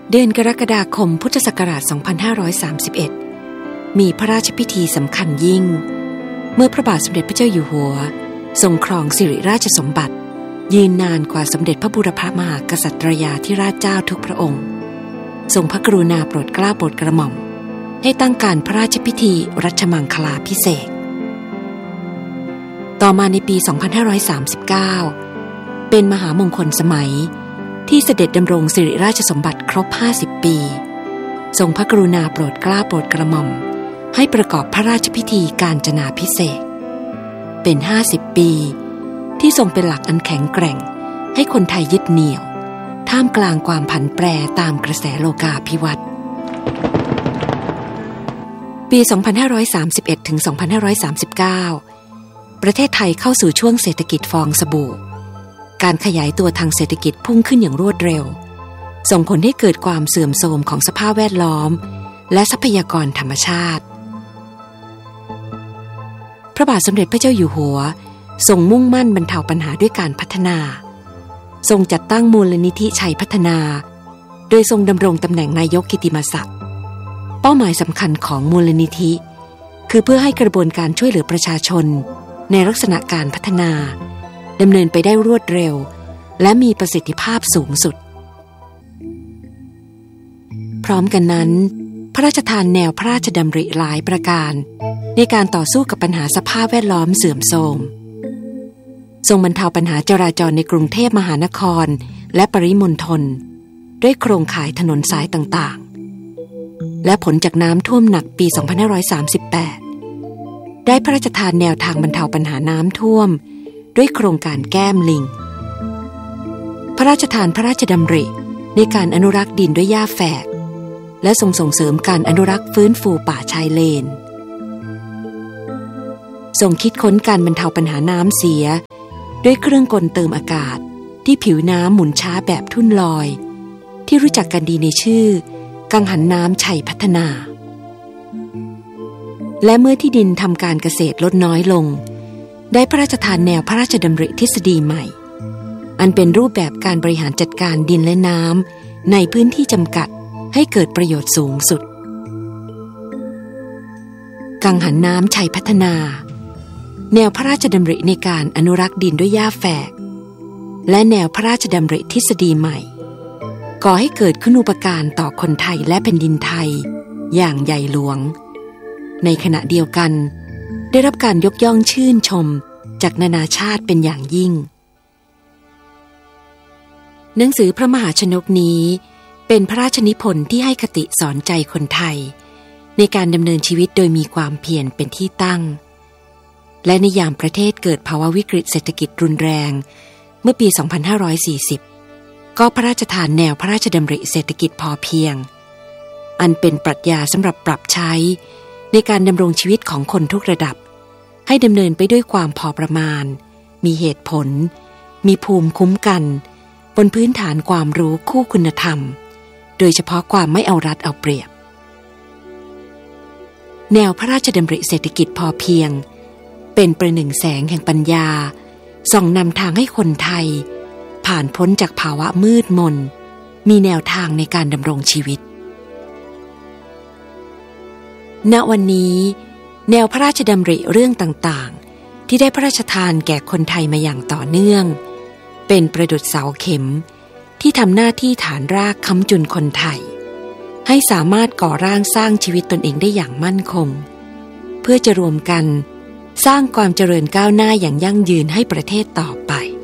เดือนกรกฎาคมพุทธศักราช 2531 มีพระราชพิธีสำคัญยิ่งเมื่อพระบาทสมเด็จพระเจ้าอยู่หัวทรงครองสิริราชสมบัติยืนนานกว่าสมเด็จพระบูรพมหากษัตริยาธิราชเจ้าทุกพระองค์ทรงพระกรุณาโปรดเกล้าโปรดกระหม่อมให้ตั้งการพระราชพิธีรัชมังคลาภิเษกต่อมาในปี 2539 เป็นมหามงคลสมัยที่เสด็จดำรงสิริราชสมบัติครบ 50 ปีทรงพระกรุณาโปรดเกล้าโปรดกระหม่อมให้ประกอบพระราชพิธีกาญจนาภิเษกเป็น 50 ปีที่ทรงเป็นหลักอันแข็งแกร่งให้คนไทยยึดเหนี่ยวท่ามกลางความผันแปรตามกระแสโลกาภิวัตน์ปี 2531 ถึง 2539 ประเทศไทยเข้าสู่ช่วงเศรษฐกิจฟองสบู่การขยายตัวทางเศรษฐกิจพุ่งขึ้นอย่างรวดเร็วส่งผลให้เกิดความเสื่อมโทรมของสภาพแวดล้อมและทรัพยากรธรรมชาติพระบาทสมเด็จพระเจ้าอยู่หัวทรงมุ่งมั่นบรรเทาปัญหาด้วยการพัฒนาทรงจัดตั้งมูลนิธิชัยพัฒนาโดยทรงดำรงตำแหน่งนายกกิตติมศักดิ์เป้าหมายสำคัญของมูลนิธิคือเพื่อให้กระบวนการช่วยเหลือประชาชนในลักษณะการพัฒนาดำเนินไปได้รวดเร็วและมีประสิทธิภาพสูงสุดพร้อมกันนั้นพระราชทานแนวพระราชดำริหลายประการในการต่อสู้กับปัญหาสภาพแวดล้อมเสื่อมโทรมทรงบรรเทาปัญหาจราจรในกรุงเทพมหานครและปริมณฑลด้วยโครงข่ายถนนสายต่างๆและผลจากน้ำท่วมหนักปี 2538 ได้พระราชทานแนวทางบรรเทาปัญหาน้ำท่วมด้วยโครงการแก้มลิงพระราชทานพระราชดำริในการอนุรักษ์ดินด้วยหญ้าแฝกและทรงส่งเสริมการอนุรักษ์ฟื้นฟูป่าชายเลนทรงคิดค้นการบรรเทาปัญหาน้ำเสียด้วยเครื่องกลเติมอากาศที่ผิวน้ำหมุนช้าแบบทุ่นลอยที่รู้จักกันดีในชื่อกังหันน้ำชัยพัฒนาและเมื่อที่ดินทำการเกษตรลดน้อยลงได้พระราชทานแนวพระราชดำริทฤษฎีใหม่อันเป็นรูปแบบการบริหารจัดการดินและน้ำในพื้นที่จำกัดให้เกิดประโยชน์สูงสุดกังหันน้ำชัยพัฒนาแนวพระราชดำริในการอนุรักษ์ดินด้วยหญ้าแฝกและแนวพระราชดำริทฤษฎีใหม่ก่อให้เกิดคุณูปการต่อคนไทยและแผ่นดินไทยอย่างใหญ่หลวงในขณะเดียวกันได้รับการยกย่องชื่นชมจากนานาชาติเป็นอย่างยิ่งหนังสือพระมหาชนกนี้เป็นพระราชนิพนธ์ที่ให้คติสอนใจคนไทยในการดำเนินชีวิตโดยมีความเพียรเป็นที่ตั้งและในยามประเทศเกิดภาวะวิกฤตเศรษฐกิจรุนแรงเมื่อปี 2540 ก็พระราชทานแนวพระราชดำริเศรษฐกิจพอเพียงอันเป็นปรัชญาสำหรับปรับใช้ในการดำรงชีวิตของคนทุกระดับให้ดำเนินไปด้วยความพอประมาณมีเหตุผลมีภูมิคุ้มกันบนพื้นฐานความรู้คู่คุณธรรมโดยเฉพาะความไม่เอารัดเอาเปรียบแนวพระราชดำริเศรษฐกิจพอเพียงเป็นประหนึ่งแสงแห่งปัญญาส่องนำทางให้คนไทยผ่านพ้นจากภาวะมืดมนมีแนวทางในการดำรงชีวิตณวันนี้แนวพระราชดำริเรื่องต่างๆที่ได้พระราชทานแก่คนไทยมาอย่างต่อเนื่องเป็นประดุจเสาเข็มที่ทำหน้าที่ฐานรากค้ำจุนคนไทยให้สามารถก่อร่างสร้างชีวิตตนเองได้อย่างมั่นคงเพื่อจะรวมกันสร้างความเจริญก้าวหน้าอย่างยั่งยืนให้ประเทศต่อไป